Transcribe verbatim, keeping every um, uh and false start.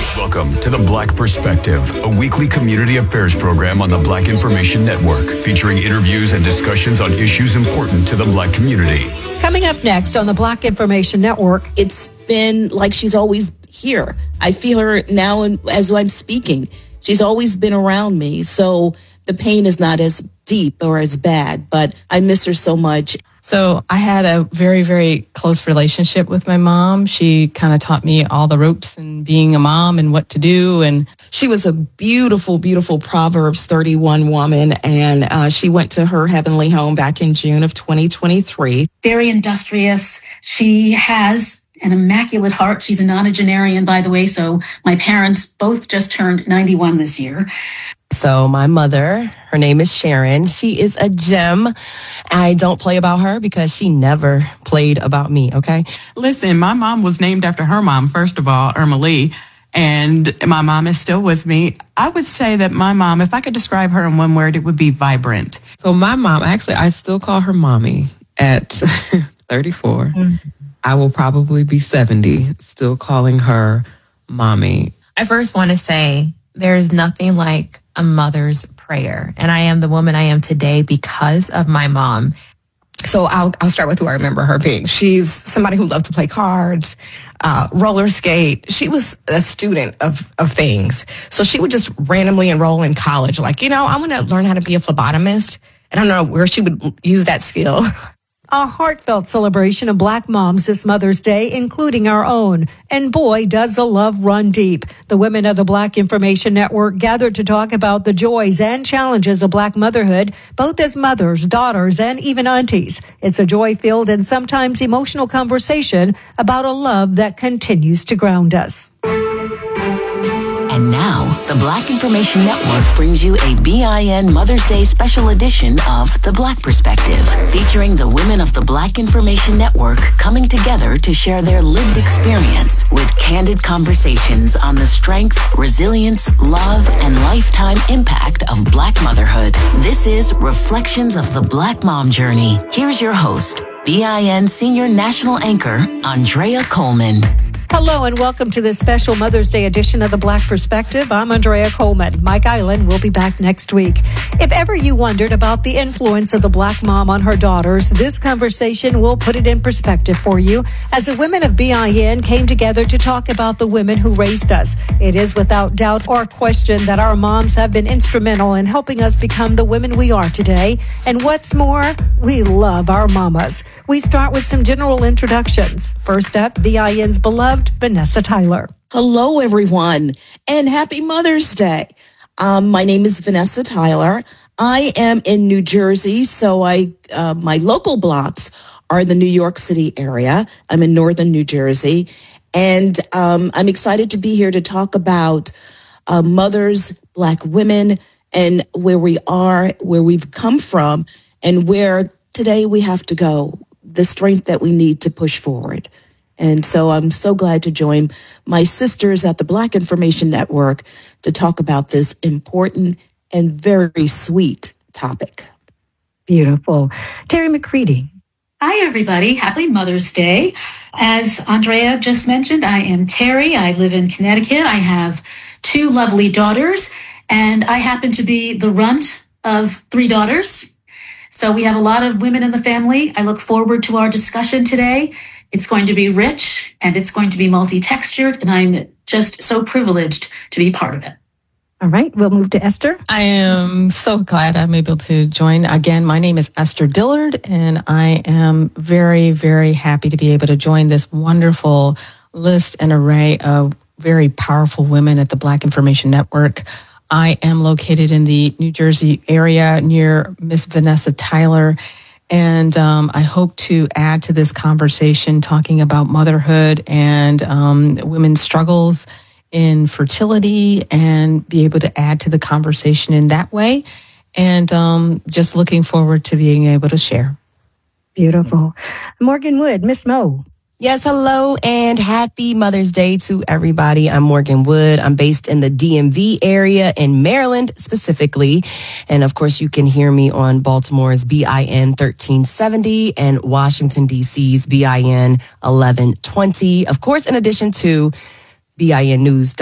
Welcome to The Black Perspective, a weekly community affairs program on the Black Information Network, featuring interviews and discussions on issues important to the Black community. Coming up next on the Black Information Network, it's been like she's always here. I feel her now as I'm speaking. She's always been around me, so the pain is not as deep or as bad, but I miss her so much. So I had a very, very close relationship with my mom. She kind of taught me all the ropes and being a mom and what to do. And she was a beautiful, beautiful Proverbs thirty-one woman. And uh, she went to her heavenly home back in June of twenty twenty-three. Very industrious. She has an immaculate heart. She's a nonagenarian, by the way. So my parents both just turned ninety-one this year. So my mother, her name is Sharon. She is a gem. I don't play about her because she never played about me, okay? Listen, my mom was named after her mom, first of all, Irma Lee, and my mom is still with me. I would say that my mom, if I could describe her in one word, it would be vibrant. So my mom, actually, I still call her mommy at thirty-four. Mm-hmm. I will probably be seventy, still calling her mommy. I first want to say there's nothing like a mother's prayer. And I am the woman I am today because of my mom. So I'll I'll start with who I remember her being. She's somebody who loved to play cards, uh, roller skate. She was a student of, of things. So she would just randomly enroll in college. Like, you know, I'm going to learn how to be a phlebotomist. And I don't know where she would use that skill. A heartfelt celebration of Black moms this Mother's Day, including our own. And boy, does the love run deep. The women of the Black Information Network gathered to talk about the joys and challenges of Black motherhood, both as mothers, daughters, and even aunties. It's a joy-filled and sometimes emotional conversation about a love that continues to ground us. And now, the Black Information Network brings you a B I N Mother's Day special edition of The Black Perspective, featuring the women of the Black Information Network coming together to share their lived experience with candid conversations on the strength, resilience, love, and lifetime impact of Black motherhood. This is Reflections of the Black Mom Journey. Here's your host, B I N Senior National Anchor, Andrea Coleman. Hello and welcome to this special Mother's Day edition of The Black Perspective. I'm Andrea Coleman. Mike Island will be back next week. If ever you wondered about the influence of the Black mom on her daughters, this conversation will put it in perspective for you as the women of B I N came together to talk about the women who raised us. It is without doubt or question that our moms have been instrumental in helping us become the women we are today. And what's more, we love our mamas. We start with some general introductions. First up, B I N's beloved Vanessa Tyler. Hello, everyone, and happy Mother's Day. Um, my name is Vanessa Tyler. I am in New Jersey, so I uh, my local blocks are the New York City area. I'm in northern New Jersey, and um, I'm excited to be here to talk about uh, mothers, Black women, and where we are, where we've come from, and where today we have to go, the strength that we need to push forward. And so I'm so glad to join my sisters at the Black Information Network to talk about this important and very sweet topic. Beautiful. Terry McCready. Hi, everybody. Happy Mother's Day. As Andrea just mentioned, I am Terry. I live in Connecticut. I have two lovely daughters, and I happen to be the runt of three daughters. So we have a lot of women in the family. I look forward to our discussion today. It's going to be rich and it's going to be multi-textured, and I'm just so privileged to be part of it. All right, we'll move to Esther. I am so glad I'm able to join. Again, my name is Esther Dillard, and I am very, very happy to be able to join this wonderful list and array of very powerful women at the Black Information Network. I am located in the New Jersey area near Miss Vanessa Tyler. And um, I hope to add to this conversation talking about motherhood and um, women's struggles in fertility and be able to add to the conversation in that way. And um, just looking forward to being able to share. Beautiful. Morgan Wood, Miss Mo. Yes, hello and happy Mother's Day to everybody. I'm Morgan Wood. I'm based in the D M V area in Maryland specifically. And of course, you can hear me on Baltimore's B I N thirteen seventy and Washington, D C's B I N eleven twenty. Of course, in addition to B I N News.